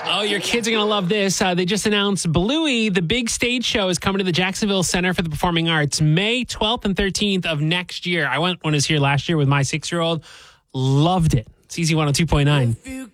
Oh, your kids are going to love this. They just announced Bluey, the big stage show, is coming to the Jacksonville Center for the Performing Arts May 12th and 13th of next year. I went when I was here last year with my 6-year-old. Loved it. It's Easy 102.9.